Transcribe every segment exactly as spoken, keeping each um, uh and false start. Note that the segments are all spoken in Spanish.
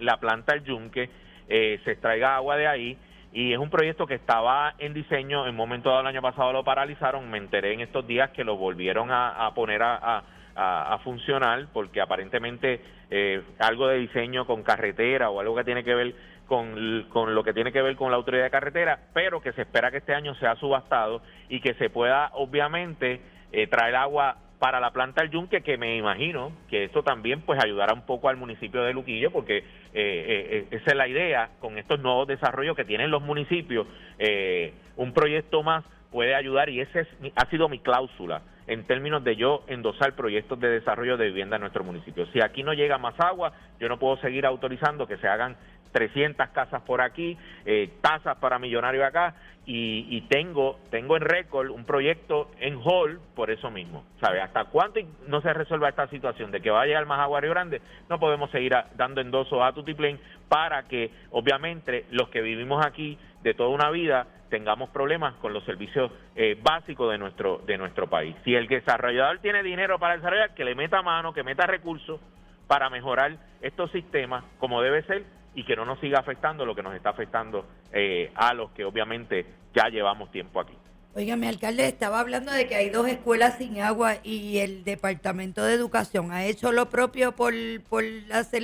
la planta El Yunque, eh, se extraiga agua de ahí, y es un proyecto que estaba en diseño. En un momento dado el año pasado lo paralizaron, me enteré en estos días que lo volvieron a, a poner a, a, a, a funcionar, porque aparentemente eh, algo de diseño con carretera o algo que tiene que ver con, con lo que tiene que ver con la autoridad de carretera, pero que se espera que este año sea subastado y que se pueda obviamente eh, traer agua para la planta El Yunque, que me imagino que esto también pues ayudará un poco al municipio de Luquillo, porque eh, eh, esa es la idea con estos nuevos desarrollos que tienen los municipios. Eh, un proyecto más puede ayudar, y ese es, ha sido mi cláusula en términos de yo endosar proyectos de desarrollo de vivienda en nuestro municipio. Si aquí no llega más agua, yo no puedo seguir autorizando que se hagan trescientas casas por aquí, eh, tasas para millonarios acá, y, y tengo tengo en récord un proyecto en hall por eso mismo, ¿sabe? Hasta cuánto no se resuelva esta situación de que va a llegar más agua a Río Grande, no podemos seguir a, dando endosos a Tutiplén para que obviamente los que vivimos aquí de toda una vida tengamos problemas con los servicios eh, básicos de nuestro de nuestro país. Si el desarrollador tiene dinero para desarrollar, que le meta mano, que meta recursos para mejorar estos sistemas como debe ser, y que no nos siga afectando lo que nos está afectando eh, a los que obviamente ya llevamos tiempo aquí. Óigame, alcalde, estaba hablando de que hay dos escuelas sin agua y el Departamento de Educación ha hecho lo propio por, por hacer,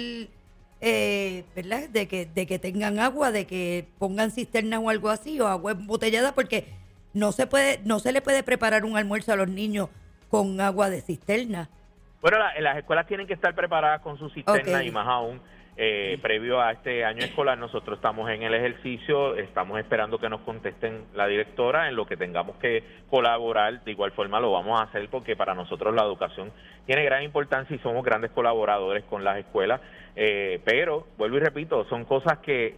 eh, ¿verdad? De que, de que tengan agua, de que pongan cisternas o algo así, o agua embotellada, porque no se puede, no se le puede preparar un almuerzo a los niños con agua de cisterna. Bueno, la, las escuelas tienen que estar preparadas con su cisterna, okay. Y más aún, Eh, previo a este año escolar, nosotros estamos en el ejercicio, estamos esperando que nos contesten la directora en lo que tengamos que colaborar. De igual forma lo vamos a hacer, porque para nosotros la educación tiene gran importancia y somos grandes colaboradores con las escuelas, eh, pero vuelvo y repito, son cosas que,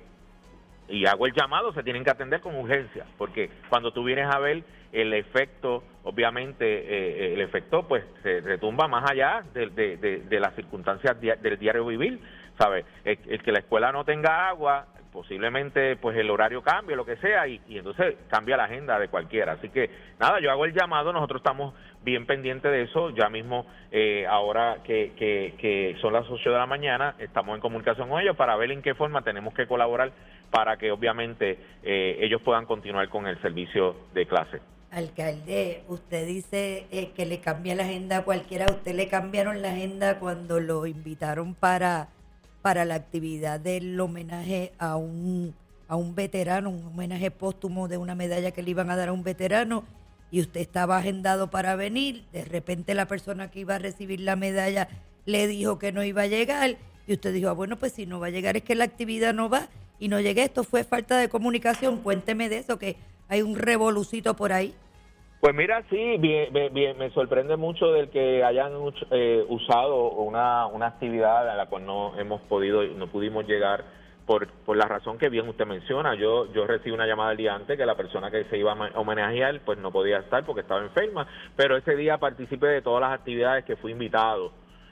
y hago el llamado, se tienen que atender con urgencia, porque cuando tú vienes a ver el efecto, obviamente eh, el efecto pues se retumba más allá de, de, de, de las circunstancias di- del diario vivir, ¿sabes? El, el que la escuela no tenga agua, posiblemente pues el horario cambie, lo que sea, y, y entonces cambia la agenda de cualquiera. Así que nada, yo hago el llamado, nosotros estamos bien pendientes de eso, ya mismo eh, ahora que, que, que son las ocho de la mañana, estamos en comunicación con ellos para ver en qué forma tenemos que colaborar para que obviamente eh, ellos puedan continuar con el servicio de clase. Alcalde, usted dice eh, que le cambia la agenda a cualquiera. ¿A usted le cambiaron la agenda cuando lo invitaron para, para la actividad del homenaje a un, a un veterano, un homenaje póstumo de una medalla que le iban a dar a un veterano, y usted estaba agendado para venir? De repente la persona que iba a recibir la medalla le dijo que no iba a llegar, y usted dijo, ah, bueno, pues si no va a llegar es que la actividad no va, y no llegué. Esto fue falta de comunicación. Cuénteme de eso, que hay un revolucito por ahí. Pues mira, sí, bien, bien, me sorprende mucho del que hayan eh, usado una, una actividad a la cual no hemos podido, no pudimos llegar por, por la razón que bien usted menciona. Yo yo recibí una llamada el día antes que la persona que se iba a homenajear pues no podía estar porque estaba enferma, pero ese día participé de todas las actividades que fui invitado.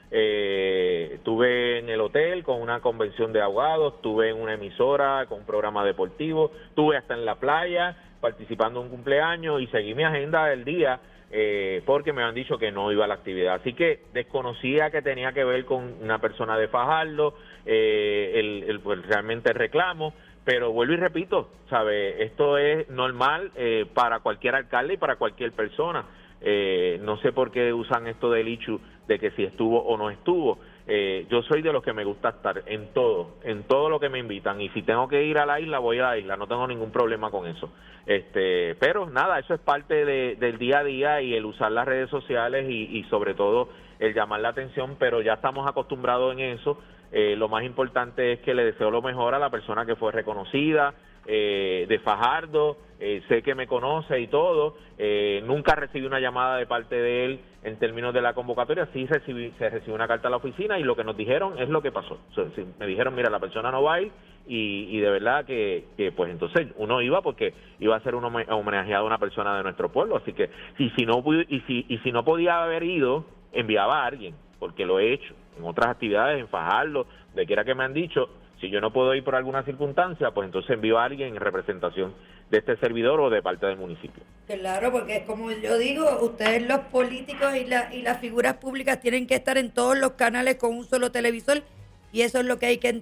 Eh, estuve en el hotel con una convención de abogados, estuve en una emisora con un programa deportivo, estuve hasta en la playa participando en un cumpleaños y seguí mi agenda del día eh, porque me han dicho que no iba a la actividad. Así que desconocía que tenía que ver con una persona de Fajardo, eh, el, el, pues, realmente el reclamo, pero vuelvo y repito, ¿sabe? Esto es normal eh, para cualquier alcalde y para cualquier persona. Eh, no sé por qué usan esto del issue de que si estuvo o no estuvo. Eh, yo soy de los que me gusta estar en todo, en todo lo que me invitan, y si tengo que ir a la isla, voy a la isla, no tengo ningún problema con eso. Este, pero nada, eso es parte de, del día a día, y el usar las redes sociales y, y sobre todo el llamar la atención, pero ya estamos acostumbrados en eso. Eh, lo más importante es que le deseo lo mejor a la persona que fue reconocida, eh, de Fajardo, eh, sé que me conoce y todo, eh, nunca recibí una llamada de parte de él en términos de la convocatoria, sí recibí, se recibió una carta a la oficina y lo que nos dijeron es lo que pasó. O sea, sí, me dijeron, mira, la persona no va a ir, y, y de verdad que, que pues entonces uno iba porque iba a ser un homenajeado a una persona de nuestro pueblo, así que y si no y si, y si no podía haber ido, enviaba a alguien, porque lo he hecho en otras actividades, en Fajardo, de quiera que me han dicho. Si yo no puedo ir por alguna circunstancia, pues entonces envío a alguien en representación de este servidor o de parte del municipio. Claro, porque es como yo digo, ustedes los políticos y, la, y las figuras públicas tienen que estar en todos los canales con un solo televisor, y eso es lo que hay que